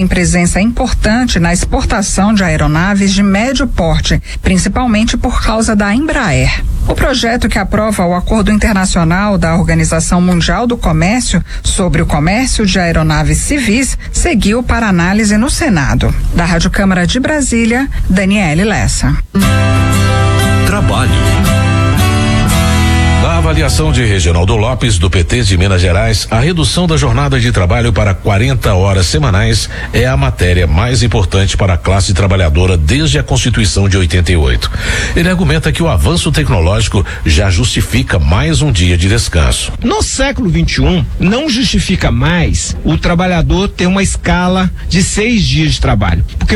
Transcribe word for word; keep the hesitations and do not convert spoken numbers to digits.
tem presença importante na exportação de aeronaves de médio porte, principalmente por causa da Embraer. O projeto que aprova o Acordo Internacional da Organização Mundial do Comércio sobre o comércio de aeronaves civis seguiu para análise no Senado. Da Rádio Câmara de Brasília, Daniele Lessa. Trabalho. Na avaliação de Reginaldo Lopes, do P T de Minas Gerais, a redução da jornada de trabalho para quarenta horas semanais é a matéria mais importante para a classe trabalhadora desde a Constituição de oitenta e oito. Ele argumenta que o avanço tecnológico já justifica mais um dia de descanso. No século vinte e um, não justifica mais o trabalhador ter uma escala de seis dias de trabalho, porque